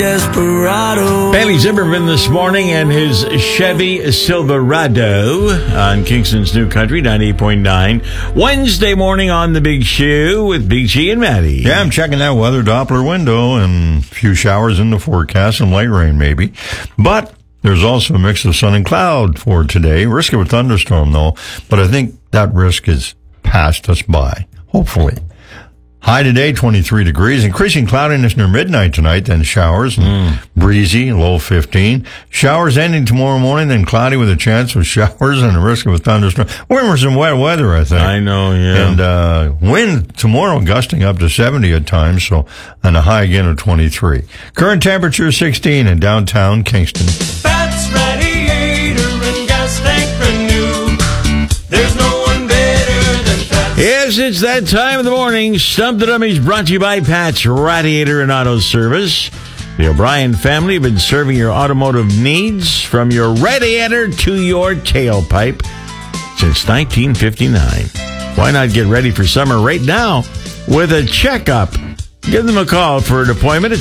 desperado. Bailey Zimmerman this morning and his Chevy Silverado on Kingston's New Country 98.9. Wednesday morning on The Big Shoe with Big G and Maddie. Yeah, I'm checking that weather Doppler window and a few showers in the forecast, some light rain maybe. But there's also a mix of sun and cloud for today. Risk of a thunderstorm though, but I think that risk is passed us by, hopefully. High today, 23 degrees. Increasing cloudiness near midnight tonight, then showers and breezy, low 15. Showers ending tomorrow morning, then cloudy with a chance of showers and a risk of a thunderstorm. We're in some wet weather, I think. I know, yeah. And wind tomorrow gusting up to 70 at times, so and a high again of 23. Current temperature 16 in downtown Kingston. Pat's Radiator and Gas Tank Renew. There's no one better than Pat's. Yes, it's that time of the morning. Stump the Dummies brought to you by Pat's Radiator and Auto Service. The O'Brien family have been serving your automotive needs from your radiator to your tailpipe since 1959. Why not get ready for summer right now with a checkup? Give them a call for an appointment at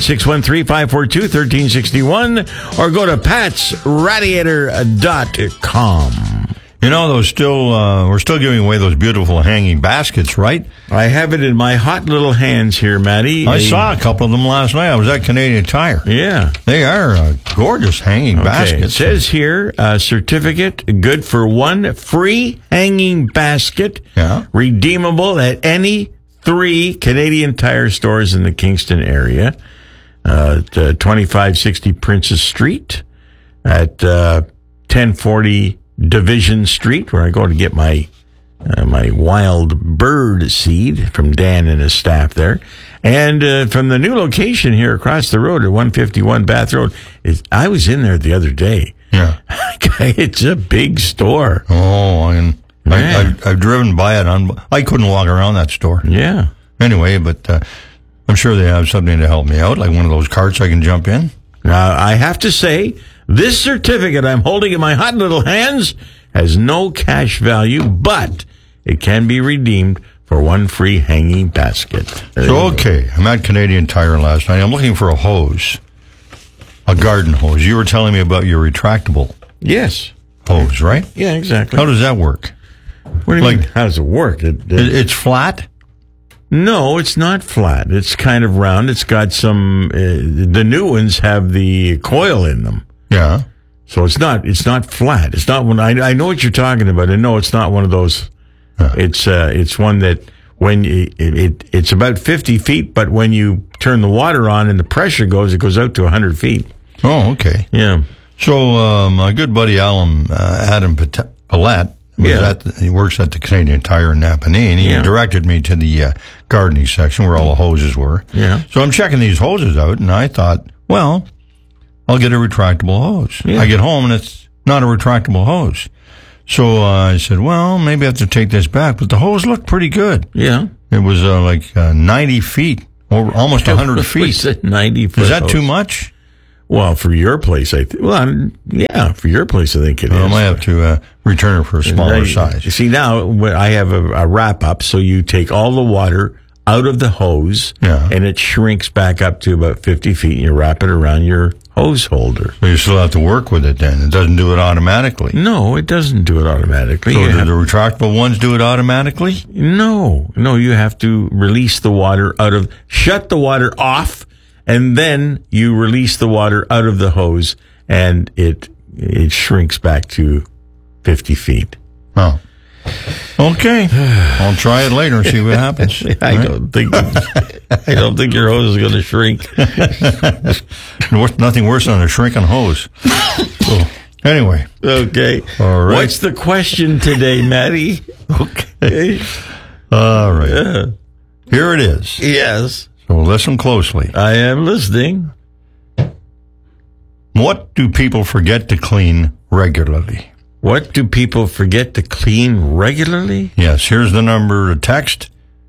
613-542-1361 or go to patsradiator.com. You know, we're still giving away those beautiful hanging baskets, right? I have it in my hot little hands here, Matty. I saw a couple of them last night. I was at Canadian Tire. Yeah. They are gorgeous hanging baskets. It says here, certificate good for one free hanging basket. Yeah. Redeemable at any 3 Canadian Tire stores in the Kingston area. At 2560 Princess Street, at 1040 Division Street, where I go to get my wild bird seed from Dan and his staff there. And from the new location here across the road at 151 Bath Road, I was in there the other day. Yeah. It's a big store. Oh, I've driven by it. I couldn't walk around that store. Yeah. Anyway, but I'm sure they have something to help me out, like one of those carts I can jump in. Now, I have to say, this certificate I'm holding in my hot little hands has no cash value, but it can be redeemed for one free hanging basket. Okay, I'm at Canadian Tire last night. I'm looking for a hose, a garden hose. You were telling me about your retractable Yes. hose, right? Yeah, exactly. How does that work? What do you mean? How does it work? It's flat? No, it's not flat. It's kind of round. It's got some, the new ones have the coil in them. Yeah. So it's not flat. It's not one, I know what you're talking about. And no, it's not one of those. It's one that when it's about 50 feet, but when you turn the water on and the pressure goes, it goes out to 100 feet. Oh, okay. Yeah. So, my good buddy Adam Palat, he works at the Canadian Tire in Napanee, and he directed me to the gardening section where all the hoses were. Yeah. So I'm checking these hoses out, and I thought, well, I'll get a retractable hose. Yeah. I get home, and it's not a retractable hose. So I said, well, maybe I have to take this back. But the hose looked pretty good. Yeah. It was like 90 feet, or almost 100 feet. 90 feet. Is that too much? Well, for your place, for your place, I think it is. I might have to return it for a smaller size. You see, now I have a wrap-up, so you take all the water out of the hose, and it shrinks back up to about 50 feet, and you wrap it around your hose holder. So you still have to work with it then. It doesn't do it automatically. No, it doesn't do it automatically. So do the retractable ones do it automatically? No, you have to release the water shut the water off, and then you release the water out of the hose, and it shrinks back to 50 feet. Oh. Okay. I'll try it later and see what happens. I don't think your hose is going to shrink. Nothing worse than a shrinking hose. So, anyway. Okay. All right. What's the question today, Matty? Okay. All right. Yeah. Here it is. Yes. So listen closely. I am listening. What do people forget to clean regularly? What do people forget to clean regularly? Yes, here's the number to text.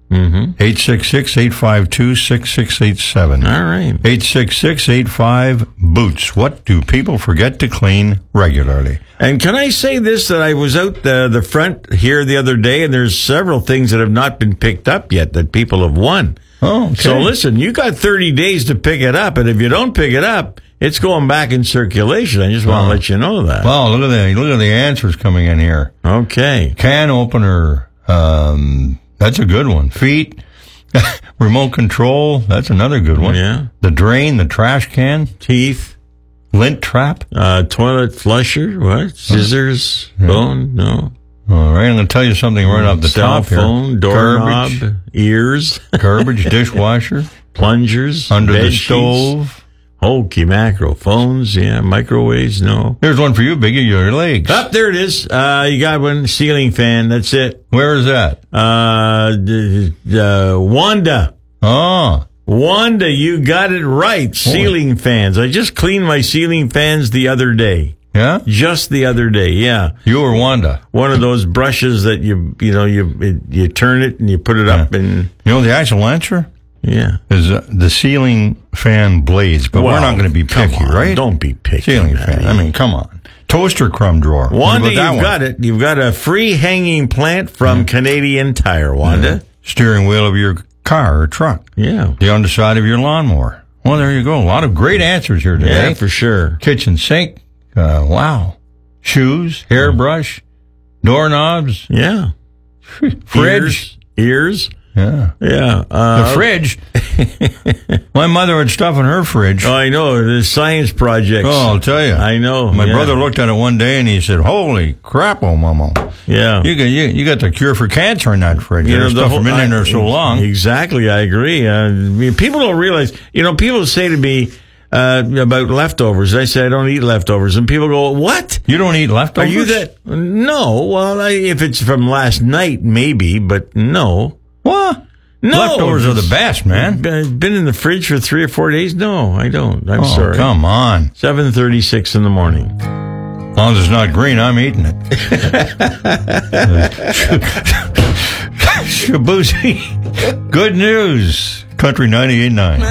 866-852-6687. All right. 866-85-BOOTS. What do people forget to clean regularly? And can I say this, that I was out the front here the other day, and there's several things that have not been picked up yet that people have won. Oh, okay. So listen, you got 30 days to pick it up, and if you don't pick it up, it's going back in circulation. I just want to let you know that. Wow, look at the answers coming in here. Okay. Can opener, that's a good one. Feet, remote control, that's another good one. Yeah. The drain, the trash can, Teeth, lint trap. toilet flusher, what? Scissors, phone, no. All right, I'm going to tell you something right off the Cell top here. phone, doorknob, Garbage, ears, garbage, dishwasher, plungers, under bed the sheets. stove. Holy macro. Phones, yeah. Microwaves, no. There's one for you, Biggie, your legs. Up there it is. You got one. Ceiling fan. That's it. Where is that? Wanda. Oh, Wanda, you got it right. Ceiling fans. I just cleaned my ceiling fans the other day. yeah? Just the other day, yeah. You or Wanda? One of those brushes that you turn it and you put it up and, You know the actual answer? yeah. Is the ceiling fan blades, but we're Well, not going to be come picky, on, right? Don't be picky. Ceiling fan. I mean, come on. Toaster crumb drawer. What Wanda, about that you've one? got it. You've got a free hanging plant from Canadian Tire, Wanda. Steering wheel of your car or truck. Yeah. The underside of your lawnmower. Well, there you go. A lot of great answers here today. Yeah, for sure. Kitchen sink. Wow. Shoes, hairbrush, doorknobs, Yeah. fridge. Ears. Yeah. Yeah. The fridge. My mother had stuff in her fridge. Oh, I know. The science projects. Oh, I'll tell you. I know. My yeah. brother looked at it one day and he said, "Holy crap, oh, mama. Yeah. You got the cure for cancer in that fridge. There's stuff from in there so long." Exactly. I agree. I mean, people don't realize, people say to me, about leftovers. I say I don't eat leftovers. And people go, what? You don't eat Are leftovers? you that? No. Well, if it's from last night, maybe, but no. What? No. Leftovers are the best, man. Been in the fridge for 3 or 4 daes? No, I don't. I'm sorry. Come on. 7:36 in the morning. As long as it's not green, I'm eating it. Shabuzi. Good news. Country 98.9.